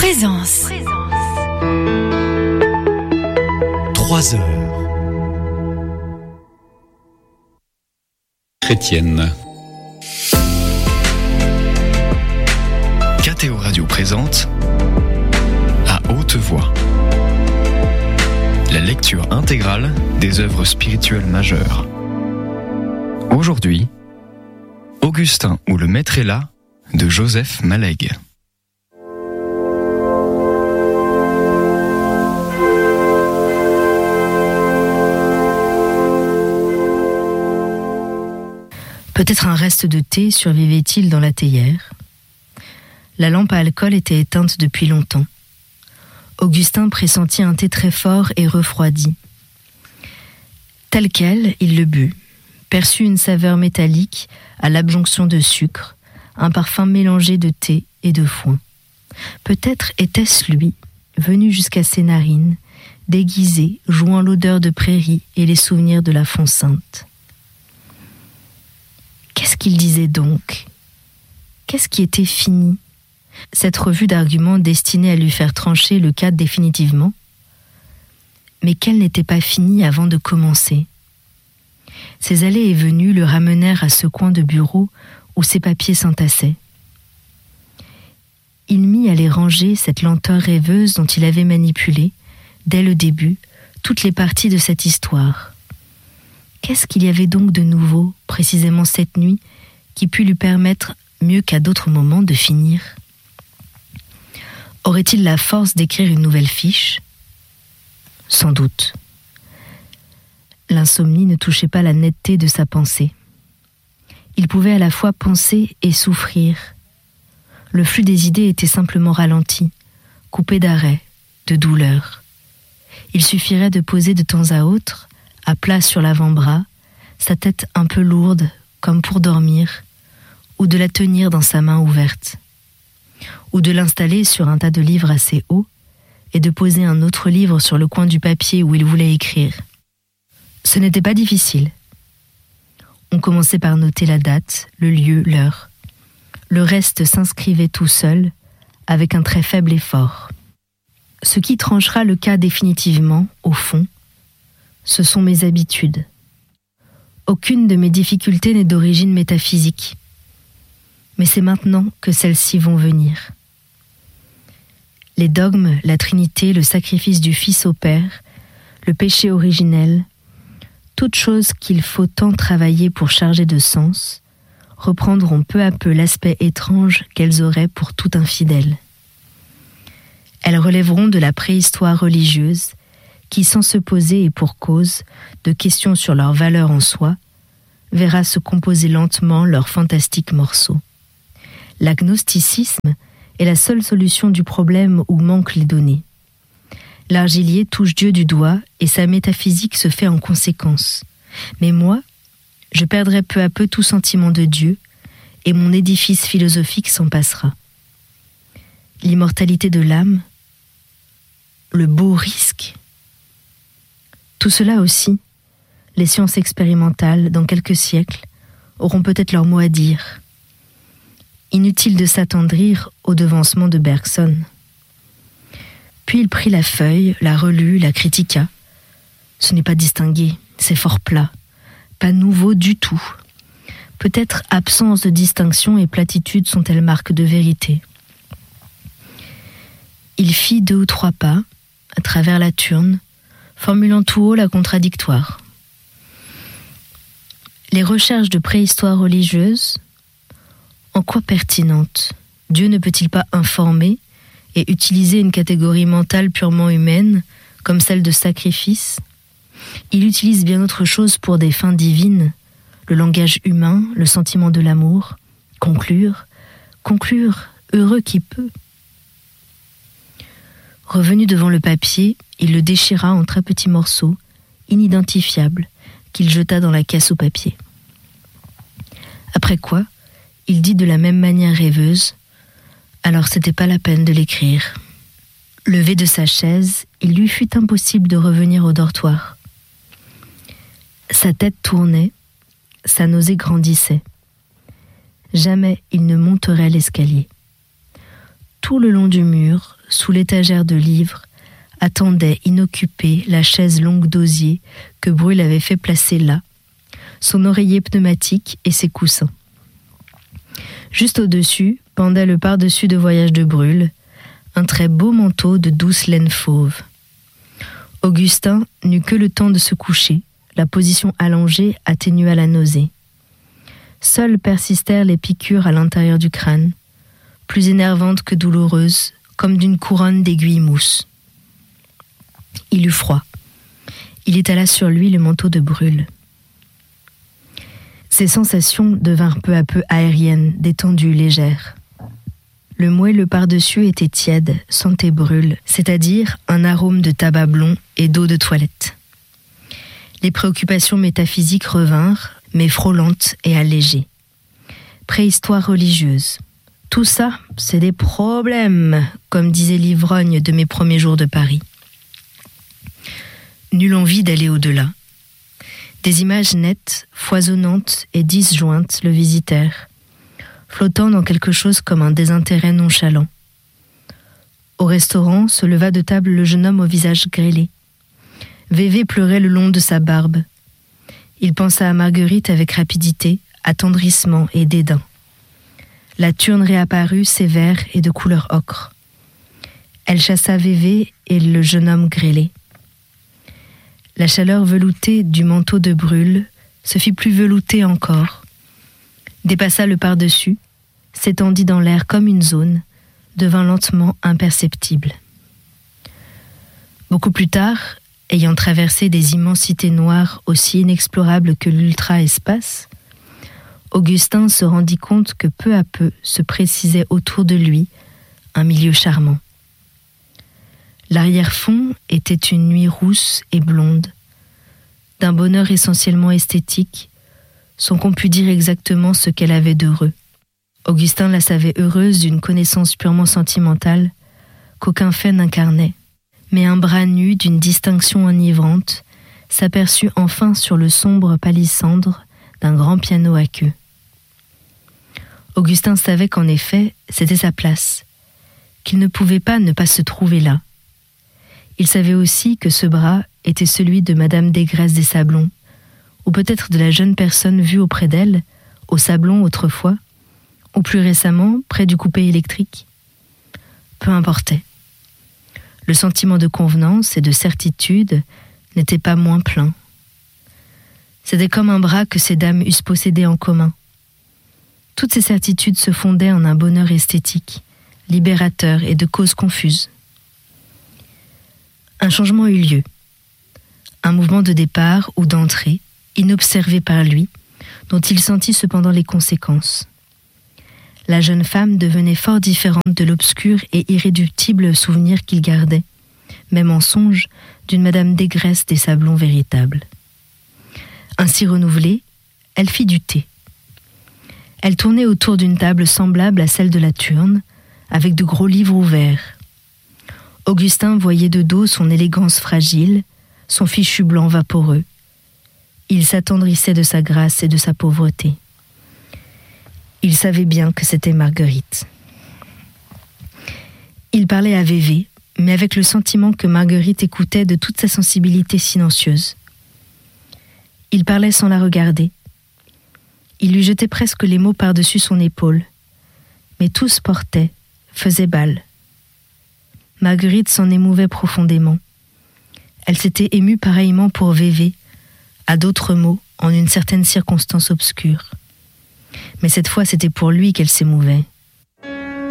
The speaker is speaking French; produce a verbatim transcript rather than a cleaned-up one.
Présence. Trois heures. Chrétienne. K T O Radio présente À haute voix la lecture intégrale des œuvres spirituelles majeures. Aujourd'hui, Augustin ou le Maître est là de Joseph Mallègue. Peut-être un reste de thé survivait-il dans la théière. La lampe à alcool était éteinte depuis longtemps. Augustin pressentit un thé très fort et refroidi. Tel quel, il le but, perçut une saveur métallique à l'adjonction de sucre, un parfum mélangé de thé et de foin. Peut-être était-ce lui, venu jusqu'à ses narines, déguisé, jouant l'odeur de prairie et les souvenirs de la font sainte. Qu'est-ce qu'il disait donc ? Qu'est-ce qui était fini ? Cette revue d'arguments destinée à lui faire trancher le cas définitivement ? Mais qu'elle n'était pas finie avant de commencer. Ses allées et venues le ramenèrent à ce coin de bureau où ses papiers s'entassaient. Il mit à les ranger cette lenteur rêveuse dont il avait manipulé, dès le début, toutes les parties de cette histoire. Qu'est-ce qu'il y avait donc de nouveau, précisément cette nuit, qui put lui permettre, mieux qu'à d'autres moments, de finir ? Aurait-il la force d'écrire une nouvelle fiche ? Sans doute. L'insomnie ne touchait pas la netteté de sa pensée. Il pouvait à la fois penser et souffrir. Le flux des idées était simplement ralenti, coupé d'arrêt, de douleur. Il suffirait de poser de temps à autre, à plat sur l'avant-bras, sa tête un peu lourde, comme pour dormir, ou de la tenir dans sa main ouverte, ou de l'installer sur un tas de livres assez haut, et de poser un autre livre sur le coin du papier où il voulait écrire. Ce n'était pas difficile. On commençait par noter la date, le lieu, l'heure. Le reste s'inscrivait tout seul, avec un très faible effort. Ce qui tranchera le cas définitivement, au fond, ce sont mes habitudes. Aucune de mes difficultés n'est d'origine métaphysique. Mais c'est maintenant que celles-ci vont venir. Les dogmes, la Trinité, le sacrifice du Fils au Père, le péché originel, toutes choses qu'il faut tant travailler pour charger de sens, reprendront peu à peu l'aspect étrange qu'elles auraient pour tout infidèle. Elles relèveront de la préhistoire religieuse, qui, sans se poser et pour cause de questions sur leur valeur en soi, verra se composer lentement leurs fantastiques morceaux. L'agnosticisme est la seule solution du problème où manquent les données. L'argilier touche Dieu du doigt et sa métaphysique se fait en conséquence. Mais moi, je perdrai peu à peu tout sentiment de Dieu et mon édifice philosophique s'en passera. L'immortalité de l'âme, le beau risque, tout cela aussi, les sciences expérimentales, dans quelques siècles, auront peut-être leur mot à dire. Inutile de s'attendrir au devancement de Bergson. Puis il prit la feuille, la relut, la critiqua. Ce n'est pas distingué, c'est fort plat, pas nouveau du tout. Peut-être absence de distinction et platitude sont-elles marques de vérité. Il fit deux ou trois pas, à travers la turne, formulant tout haut la contradictoire. Les recherches de préhistoire religieuse, en quoi pertinentes ? Dieu ne peut-il pas informer et utiliser une catégorie mentale purement humaine, comme celle de sacrifice ? Il utilise bien autre chose pour des fins divines, le langage humain, le sentiment de l'amour, conclure, conclure, heureux qui peut. Revenu devant le papier, il le déchira en très petits morceaux, inidentifiables, qu'il jeta dans la caisse au papier. Après quoi, il dit de la même manière rêveuse, alors c'était pas la peine de l'écrire. Levé de sa chaise, il lui fut impossible de revenir au dortoir. Sa tête tournait, sa nausée grandissait. Jamais il ne monterait l'escalier. Tout le long du mur, sous l'étagère de livres, attendait inoccupée la chaise longue d'osier que Brûle avait fait placer là, son oreiller pneumatique et ses coussins. Juste au-dessus pendait le pardessus de voyage de Brûle, un très beau manteau de douce laine fauve. Augustin n'eut que le temps de se coucher, la position allongée atténua la nausée. Seules persistèrent les piqûres à l'intérieur du crâne, plus énervantes que douloureuses, comme d'une couronne d'aiguilles mousse. Il eut froid. Il étala sur lui le manteau de Brûle. Ses sensations devinrent peu à peu aériennes, détendues, légères. Le moelleux par-dessus était tiède, sentait Brûle, c'est-à-dire un arôme de tabac blond et d'eau de toilette. Les préoccupations métaphysiques revinrent, mais frôlantes et allégées. Préhistoire religieuse. Tout ça, c'est des problèmes, comme disait l'ivrogne de mes premiers jours de Paris. Nulle envie d'aller au-delà. Des images nettes, foisonnantes et disjointes le visitèrent, flottant dans quelque chose comme un désintérêt nonchalant. Au restaurant se leva de table le jeune homme au visage grêlé. Vévé pleurait le long de sa barbe. Il pensa à Marguerite avec rapidité, attendrissement et dédain. La turne réapparut sévère et de couleur ocre. Elle chassa Vévé et le jeune homme grêlé. La chaleur veloutée du manteau de Brûle se fit plus veloutée encore, dépassa le par-dessus, s'étendit dans l'air comme une zone, devint lentement imperceptible. Beaucoup plus tard, ayant traversé des immensités noires aussi inexplorables que l'ultra-espace, Augustin se rendit compte que peu à peu se précisait autour de lui un milieu charmant. L'arrière-fond était une nuit rousse et blonde, d'un bonheur essentiellement esthétique, sans qu'on pût dire exactement ce qu'elle avait d'heureux. Augustin la savait heureuse d'une connaissance purement sentimentale qu'aucun fait n'incarnait, mais un bras nu d'une distinction enivrante s'aperçut enfin sur le sombre palissandre d'un grand piano à queue. Augustin savait qu'en effet, c'était sa place, qu'il ne pouvait pas ne pas se trouver là. Il savait aussi que ce bras était celui de Madame Desgraisses des Sablons, ou peut-être de la jeune personne vue auprès d'elle, au Sablon autrefois, ou plus récemment près du coupé électrique. Peu importait. Le sentiment de convenance et de certitude n'était pas moins plein. C'était comme un bras que ces dames eussent possédé en commun. Toutes ces certitudes se fondaient en un bonheur esthétique, libérateur et de causes confuses. Un changement eut lieu. Un mouvement de départ ou d'entrée, inobservé par lui, dont il sentit cependant les conséquences. La jeune femme devenait fort différente de l'obscur et irréductible souvenir qu'il gardait, même en songe, d'une Madame Desgraisses des Sablons véritable. Ainsi renouvelée, elle fit du thé. Elle tournait autour d'une table semblable à celle de la Turne, avec de gros livres ouverts. Augustin voyait de dos son élégance fragile, son fichu blanc vaporeux. Il s'attendrissait de sa grâce et de sa pauvreté. Il savait bien que c'était Marguerite. Il parlait à Vévé, mais avec le sentiment que Marguerite écoutait de toute sa sensibilité silencieuse. Il parlait sans la regarder. Il lui jetait presque les mots par-dessus son épaule. Mais tous portaient, faisaient bal. Marguerite s'en émouvait profondément. Elle s'était émue pareillement pour Vévé, à d'autres mots, en une certaine circonstance obscure. Mais cette fois, c'était pour lui qu'elle s'émouvait.